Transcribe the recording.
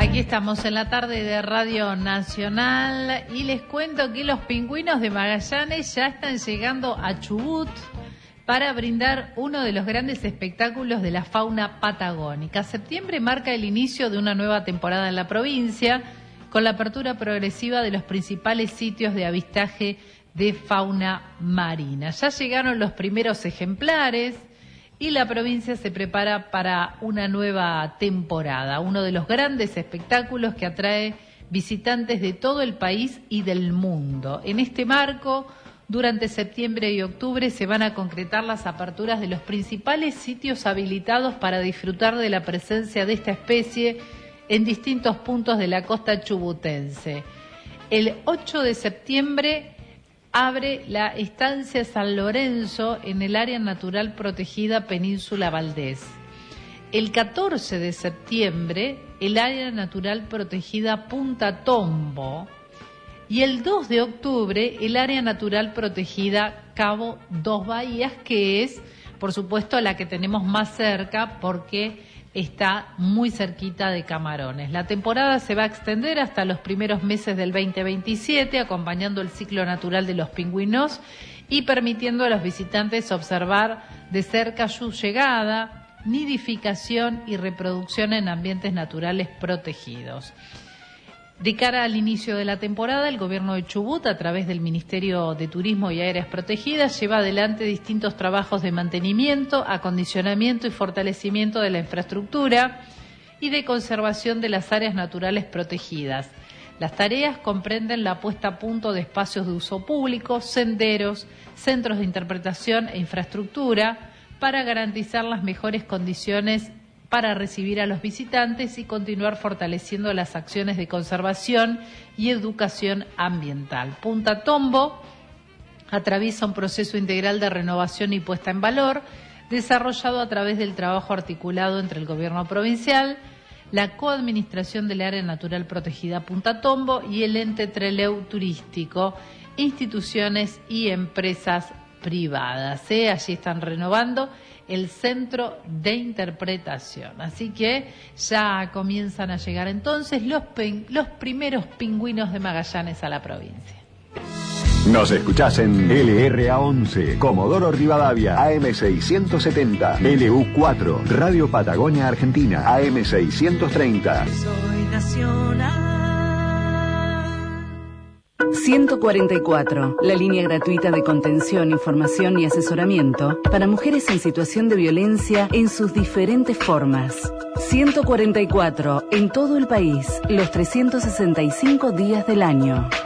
Aquí estamos en la tarde de Radio Nacional y les cuento que los pingüinos de Magallanes ya están llegando a Chubut para brindar uno de los grandes espectáculos de la fauna patagónica. Septiembre marca el inicio de una nueva temporada en la provincia, con la apertura progresiva de los principales sitios de avistaje de fauna marina. Ya llegaron los primeros ejemplares y la provincia se prepara para una nueva temporada, uno de los grandes espectáculos que atrae visitantes de todo el país y del mundo. En este marco, durante septiembre y octubre se van a concretar las aperturas de los principales sitios habilitados para disfrutar de la presencia de esta especie en distintos puntos de la costa chubutense. El 8 de septiembre abre la estancia San Lorenzo en el área natural protegida Península Valdés. El 14 de septiembre, el área natural protegida Punta Tombo. Y el 2 de octubre, el área natural protegida Cabo Dos Bahías, que es, por supuesto, la que tenemos más cerca porque está muy cerquita de Camarones. La temporada se va a extender hasta los primeros meses del 2027, acompañando el ciclo natural de los pingüinos y permitiendo a los visitantes observar de cerca su llegada, nidificación y reproducción en ambientes naturales protegidos. De cara al inicio de la temporada, el gobierno de Chubut, a través del Ministerio de Turismo y Áreas Protegidas, lleva adelante distintos trabajos de mantenimiento, acondicionamiento y fortalecimiento de la infraestructura y de conservación de las áreas naturales protegidas. Las tareas comprenden la puesta a punto de espacios de uso público, senderos, centros de interpretación e infraestructura para garantizar las mejores condiciones para recibir a los visitantes y continuar fortaleciendo las acciones de conservación y educación ambiental. Punta Tombo atraviesa un proceso integral de renovación y puesta en valor, desarrollado a través del trabajo articulado entre el gobierno provincial, la coadministración del área natural protegida Punta Tombo y el ente Trelew Turístico, instituciones y empresas privadas. Allí están renovando el centro de interpretación. Así que ya comienzan a llegar entonces los primeros pingüinos de Magallanes a la provincia. Nos escuchás en LRA11, Comodoro Rivadavia, AM670, LU4, Radio Patagonia Argentina, AM630. Soy nacional. 144, la línea gratuita de contención, información y asesoramiento para mujeres en situación de violencia en sus diferentes formas. 144, en todo el país, los 365 días del año.